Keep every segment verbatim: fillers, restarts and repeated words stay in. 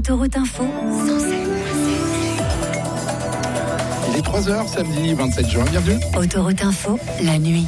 Autoroute Info, cent sept virgule sept. Il est trois heures, samedi vingt-sept juin, bienvenue. Autoroute Info, la nuit.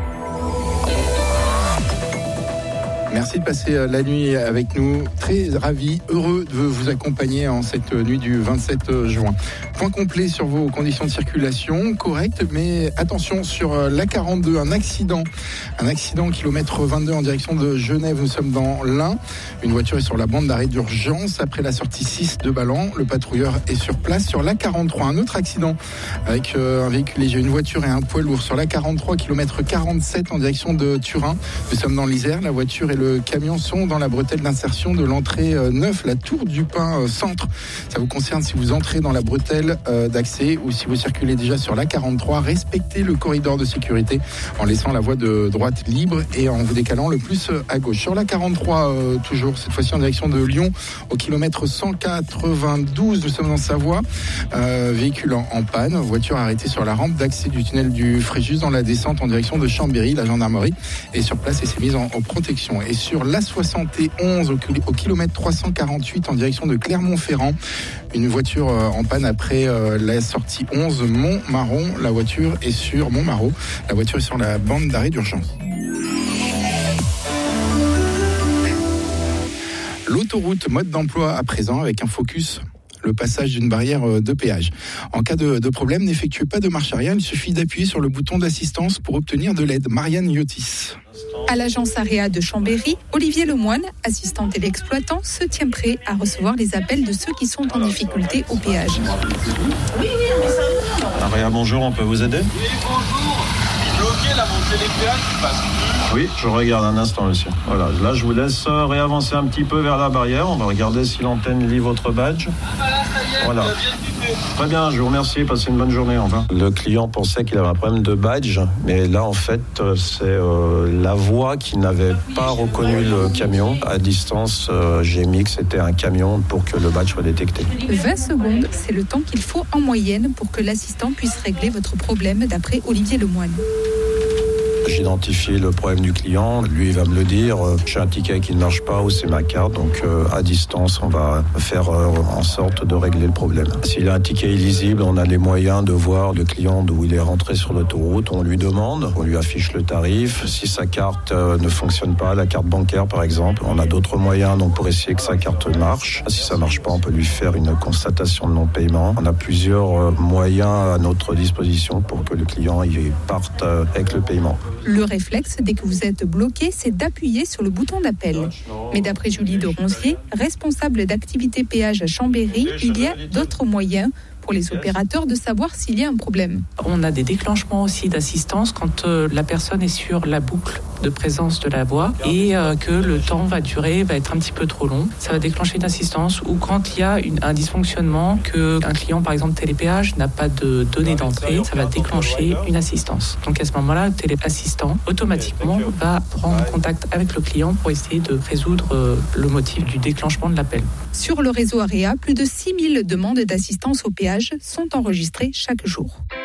Merci de passer la nuit avec nous. Très ravi, heureux de vous accompagner en cette nuit du vingt-sept juin. Point complet sur vos conditions de circulation, correctes, mais attention sur l'A quarante-deux, un accident. Un accident kilomètre vingt-deux en direction de Genève. Nous sommes dans l'Ain. Une voiture est sur la bande d'arrêt d'urgence après la sortie six de Ballan. Le patrouilleur est sur place. Sur l'A quarante-trois, un autre accident avec un véhicule léger, une voiture et un poids lourd. Sur l'A quarante-trois, kilomètre quarante-sept en direction de Turin. Nous sommes dans l'Isère. La voiture et le camion sont dans la bretelle d'insertion de l'entrée neuf, la Tour du Pin Centre. Ça vous concerne si vous entrez dans la bretelle d'accès ou si vous circulez déjà sur l'A quarante-trois. Respectez le corridor de sécurité en laissant la voie de droite libre et en vous décalant le plus à gauche. Sur l'A quarante-trois, euh, toujours, cette fois-ci en direction de Lyon, au kilomètre cent quatre-vingt-douze, nous sommes dans Savoie. Euh, véhicule en, en panne, voiture arrêtée sur la rampe d'accès du tunnel du Fréjus dans la descente en direction de Chambéry. La gendarmerie est sur place et s'est mise en, en protection. Et sur l'A soixante et onze, au, au kilomètre trois cent quarante-huit, en direction de Clermont-Ferrand, une voiture euh, en panne après euh, la sortie onze Montmarron. La voiture est sur Montmarot. La voiture est sur la bande d'arrêt d'urgence. L'autoroute, mode d'emploi à présent avec un focus, le passage d'une barrière de péage. En cas de, de problème, n'effectuez pas de marche arrière, il suffit d'appuyer sur le bouton d'assistance pour obtenir de l'aide. Marianne Yotis. À l'agence Area de Chambéry, Olivier Lemoine, assistant téléexploitant, se tient prêt à recevoir les appels de ceux qui sont en difficulté au péage. Area, bonjour, on peut vous aider ? Oui, bonjour. Bloqué la montée des péages qui passe plus. Oui, je regarde un instant, monsieur. Voilà, là, je vous laisse réavancer un petit peu vers la barrière. On va regarder si l'antenne lit votre badge. Voilà, ça y est, voilà. Très bien, je vous remercie. Passez une bonne journée. Au revoir. Le client pensait qu'il avait un problème de badge, mais là, en fait, c'est euh, la voix qui n'avait pas reconnu le camion. À distance, euh, j'ai mis que c'était un camion pour que le badge soit détecté. vingt secondes, c'est le temps qu'il faut en moyenne pour que l'assistant puisse régler votre problème, d'après Olivier Lemoine. J'identifie le problème du client, lui il va me le dire, j'ai un ticket qui ne marche pas ou c'est ma carte, donc euh, à distance on va faire euh, en sorte de régler le problème. S'il a un ticket illisible, on a les moyens de voir le client d'où il est rentré sur l'autoroute, on lui demande, on lui affiche le tarif, si sa carte euh, ne fonctionne pas, la carte bancaire par exemple, on a d'autres moyens donc pour essayer que sa carte marche. Si ça ne marche pas, on peut lui faire une constatation de non-paiement. On a plusieurs euh, moyens à notre disposition pour que le client il parte euh, avec le paiement. Le réflexe, dès que vous êtes bloqué, c'est d'appuyer sur le bouton d'appel. Mais d'après Julie de Ronzier, responsable d'activité péage à Chambéry, il y a d'autres moyens pour les opérateurs de savoir s'il y a un problème. On a des déclenchements aussi d'assistance quand euh, la personne est sur la boucle de présence de la voie et euh, que le temps va durer, va être un petit peu trop long. Ça va déclencher une assistance ou quand il y a une, un dysfonctionnement, qu'un client, par exemple télépéage, n'a pas de données d'entrée, ça va déclencher une assistance. Donc à ce moment-là, le téléassistant, automatiquement, va prendre contact avec le client pour essayer de résoudre euh, le motif du déclenchement de l'appel. Sur le réseau Area, plus de six mille demandes d'assistance au péage sont enregistrées chaque jour.